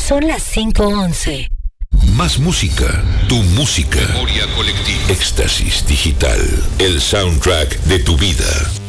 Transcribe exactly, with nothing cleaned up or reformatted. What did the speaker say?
Son las cinco once. Más música, tu música. Memoria colectiva. Éxtasis digital, el soundtrack de tu vida.